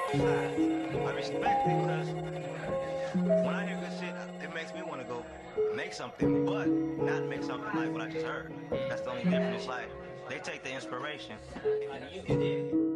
both sides. I respect it because when I hear good shit, it makes me want to go make something, but not make something like what I just heard. That's the only difference. Like, they take the inspiration.